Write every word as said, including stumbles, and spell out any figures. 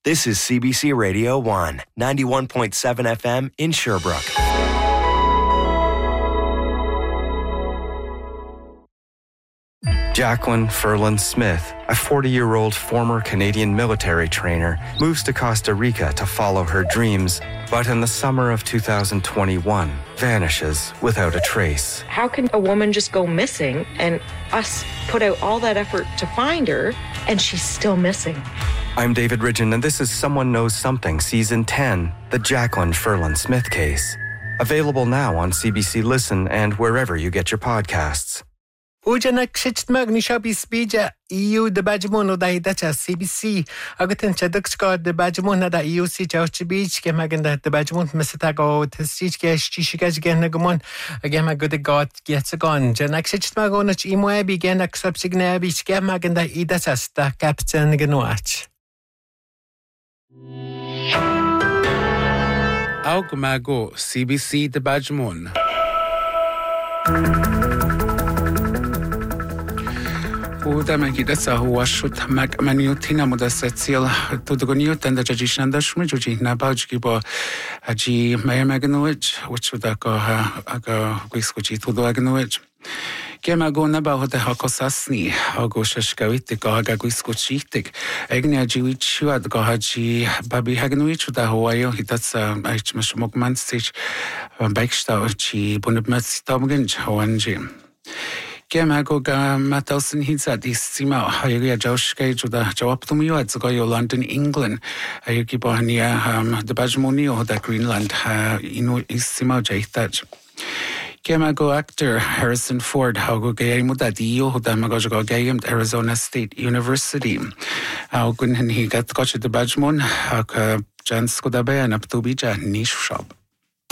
This is C B C Radio one, ninety-one point seven F M in Sherbrooke. Jacqueline Ferland Smith, a forty-year-old former Canadian military trainer, moves to Costa Rica to follow her dreams, but in the summer of two thousand twenty-one, vanishes without a trace. How can a woman just go missing and us put out all that effort to find her and she's still missing? I'm David Ridgen, and this is Someone Knows Something, Season ten, the Jacqueline Ferland Smith case. Available now on C B C Listen and wherever you get your podcasts. Ujanak shitmag ni shabi spija E U de bajmon da hidacha C B C agatin chadakska de bajmon da E U si chawchbich ke maganda de bajmon mesatago tstich ke shishigaj genagmon agema good god gets gone janak shitmag onach imoe bigenak subsigne bich ke maganda idacha sta captain gnoach Augmago C B C de bajmon Udame gidesa huwa shut mag maniutina mudasetsiel tudogoniut and the jajishanda shmijuji nabajgi bo aji mayamagnowich which udako aga wiskuji tudoagnowich Gemago naba de hakosasni ago shashkawit go aga wiskuchitik egni aji chuad go haji babi hagnowich da huayo hitatsa ich mashmogman sich baiksta chi bunabmatstamgen hawanji Gemago ga Matalson hitsa disima hayria joshke juda jawaptumio at go London England ayuki bohania um the bajmonio da Greenland ha inu isima jaitach Gemago actor Harrison Ford hago gaymu da dio da magago gayem Arizona State University au gun hi gat goch the bajmon ha jansko da be an aptubija niche shop